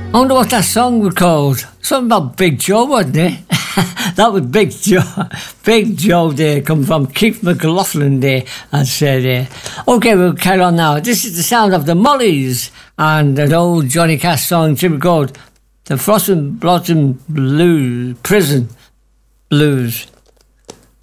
I wonder what that song was called. Something about Big Joe, wasn't it? That was Big Joe. Big Joe there, come from Keith McLaughlin there, I'd say there. Okay, we'll carry on now. This is the sound of the Mollies and that old Johnny Cash song, Jimmy Gold, the Frost and Blossom Blues, Prison Blues.